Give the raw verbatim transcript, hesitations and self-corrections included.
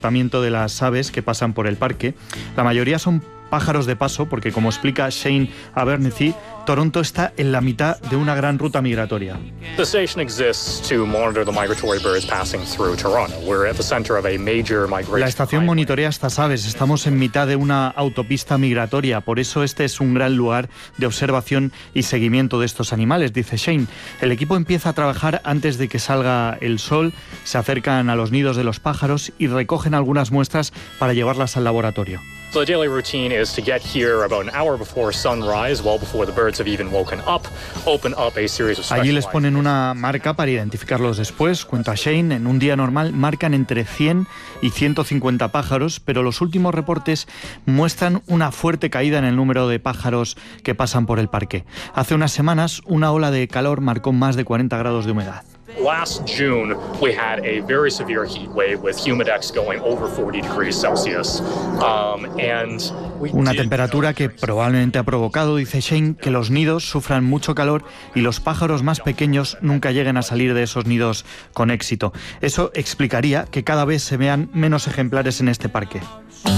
De las aves que pasan por el parque. La mayoría son pájaros de paso porque, como explica Shane Abernethy, Toronto está en la mitad de una gran ruta migratoria. The station exists to monitor the migratory birds passing through Toronto. We're at the center of a major migration. La estación monitorea estas aves. Estamos en mitad de una autopista migratoria, por eso este es un gran lugar de observación y seguimiento de estos animales, dice Shane. El equipo empieza a trabajar antes de que salga el sol, se acercan a los nidos de los pájaros y recogen algunas muestras para llevarlas al laboratorio. The daily routine is to get here about an hour before sunrise, well before the birds have even woken up, open up a series of Allí les ponen una marca para identificarlos después, cuenta Shane. En un día normal marcan entre cien y ciento cincuenta pájaros, pero los últimos reportes muestran una fuerte caída en el número de pájaros que pasan por el parque. Hace unas semanas, una ola de calor marcó más de cuarenta grados de humedad. Last June, we had a very severe heat wave with humidex going over forty degrees Celsius. Um, and we Una temperatura que probablemente ha provocado, dice Shane, que los nidos sufran mucho calor y los pájaros más pequeños nunca lleguen a salir de esos nidos con éxito. Eso explicaría que cada vez se vean menos ejemplares en este parque.